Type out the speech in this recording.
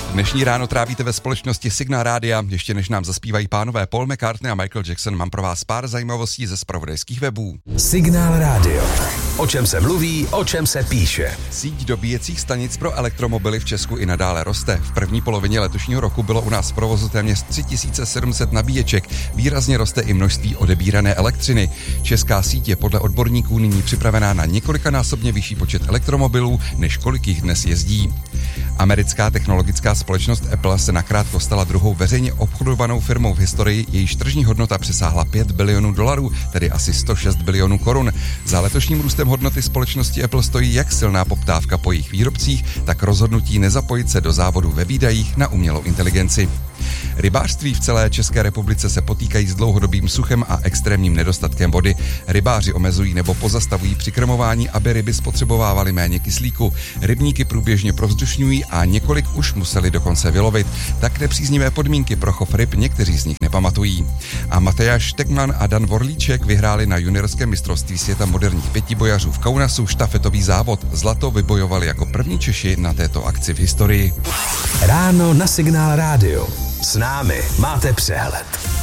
Dnešní ráno trávíte ve společnosti Signál Rádia. Ještě než nám zaspívají pánové Paul McCartney a Michael Jackson, mám pro vás pár zajímavostí ze zpravodajských webů. Signál Rádio. O čem se mluví, o čem se píše. Síť dobíjecích stanic pro elektromobily v Česku i nadále roste. V první polovině letošního roku bylo u nás v provozu téměř 3700 nabíječek. Výrazně roste i množství odebírané elektřiny. Česká síť je podle odborníků nyní připravená na několikanásobně vyšší počet elektromobilů, než kolik jich dnes jezdí. Americká technologická společnost Apple se nakrátko stala druhou veřejně obchodovanou firmou v historii, jejíž tržní hodnota přesáhla $5 bilionů, tedy asi 106 bilionů korun. Za letošním růstem hodnoty společnosti Apple stojí jak silná poptávka po jejich výrobcích, tak rozhodnutí nezapojit se do závodu ve výdajích na umělou inteligenci. Rybářství v celé České republice se potýkají s dlouhodobým suchem a extrémním nedostatkem vody. Rybáři omezují nebo pozastavují přikrmování, aby ryby spotřebovávaly méně kyslíku. Rybníky průběžně provzdušňují a několik už museli dokonce vylovit. Tak nepříznivé podmínky pro chov ryb někteří z nich nepamatují. A Matyáš Štekman a Dan Vorlíček vyhráli na juniorském mistrovství světa moderních pětibojařů v Kaunasu štafetový závod. Zlato vybojovali jako první Češi na této akci v historii. Ráno na Signál Rádio. S námi máte přehled.